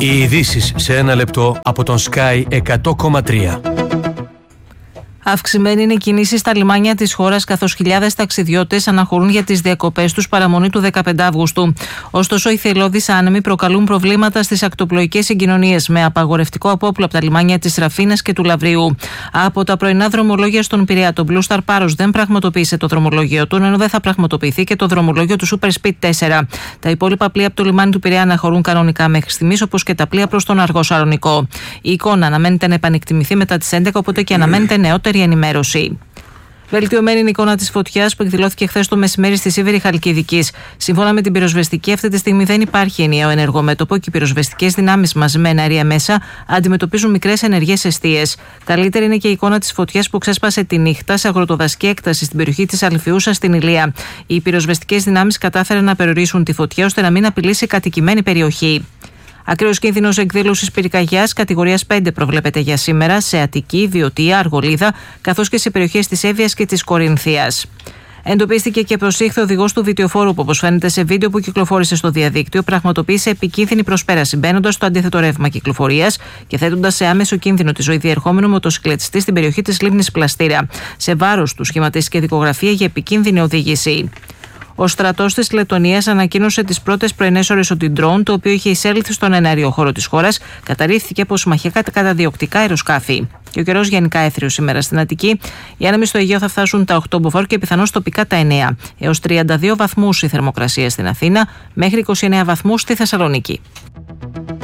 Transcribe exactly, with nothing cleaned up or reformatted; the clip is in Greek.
Οι ειδήσεις σε ένα λεπτό από τον Sky εκατό κόμμα τρία. Αυξημένη είναι η κίνηση στα λιμάνια της χώρας, καθώς χιλιάδες ταξιδιώτες αναχωρούν για τις διακοπές τους παραμονή του δεκαπέντε Αυγούστου. Ωστόσο, οι θελώδεις άνεμοι προκαλούν προβλήματα στις ακτοπλοϊκές συγκοινωνίες, με απαγορευτικό απόπλου από τα λιμάνια της Ραφίνας και του Λαβρίου. Από τα πρωινά δρομολόγια στον Πειραιά, το Blue Star Paros δεν πραγματοποίησε το δρομολόγιο του, ενώ δεν θα πραγματοποιηθεί και το δρομολόγιο του Super Speed τέσσερα. Τα υπόλοιπα πλοία από το λιμάνι του Πειραιά αναχωρούν κανονικά μέχρι στιγμής, όπως και τα πλοία προς τον Αργό Σαλονικό. Η εικόνα αναμένεται να επανεκτιμηθεί μετά τις έντεκα, οπότε και αναμένεται νεότερη ενημέρωση. Βελτιωμένη είναι η εικόνα της φωτιάς που εκδηλώθηκε χθες το μεσημέρι στη Σίβηρη Χαλκιδικής. Σύμφωνα με την πυροσβεστική, αυτή τη στιγμή δεν υπάρχει ενιαίο ενεργό μέτωπο και οι πυροσβεστικές δυνάμεις μαζί με εναέρια μέσα αντιμετωπίζουν μικρές ενεργές εστίες. Καλύτερη είναι και η εικόνα της φωτιάς που ξέσπασε τη νύχτα σε αγροτοδασική έκταση στην περιοχή της Αλφιούσας στην Ηλία. Οι πυροσβεστικές δυνάμεις κατάφεραν να περιορίσουν τη φωτιά ώστε να μην απειλήσει κατοικημένη περιοχή. Ακραίος κίνδυνος εκδήλωσης πυρκαγιάς κατηγορίας πέντε προβλέπεται για σήμερα σε Αττική, Βιωτία, Αργολίδα, καθώς και σε περιοχές της Εύβοιας και της Κορινθίας. Εντοπίστηκε και προσήχθη ο οδηγός του βιτιοφόρου που, όπως φαίνεται σε βίντεο που κυκλοφόρησε στο διαδίκτυο, πραγματοποίησε επικίνδυνη προσπέραση, μπαίνοντας στο αντίθετο ρεύμα κυκλοφορίας και θέτοντας σε άμεσο κίνδυνο τη ζωή διερχόμενου μοτοσυκλετιστή στην περιοχή της λίμνης Πλαστήρα. Σε βάρος του σχηματίστηκε δικογραφία για επικίνδυνη οδήγηση. Ο στρατός της Λετωνίας ανακοίνωσε τις πρώτες πρωινές ώρες ότι ντρόουν, το οποίο είχε εισέλθει στον εναέριο χώρο της χώρας, καταρρίφθηκε από συμμαχικά καταδιοκτικά αεροσκάφη. Και ο καιρός γενικά έθριος σήμερα στην Αττική. Οι άνεμοι στο Αιγαίο θα φτάσουν τα οκτώ μποφόρ και πιθανώς τοπικά τα εννέα. Έως τριάντα δύο βαθμούς η θερμοκρασία στην Αθήνα, μέχρι είκοσι εννέα βαθμούς στη Θεσσαλονίκη.